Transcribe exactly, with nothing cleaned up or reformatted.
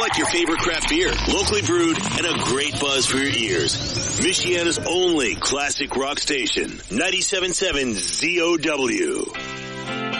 like your favorite craft beer, locally brewed, and a great buzz for your ears. Michiana's only classic rock station, ninety-seven point seven Z O W.